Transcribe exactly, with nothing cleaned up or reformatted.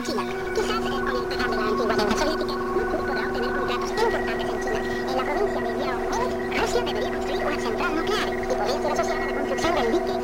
China. Quizás eh, con el pegar de la antigua Unión Soviética, Moscú podrá obtener contratos importantes en China. En la provincia de Liaoning, Rusia debería construir una central nuclear y podría ser asociada a la construcción del dique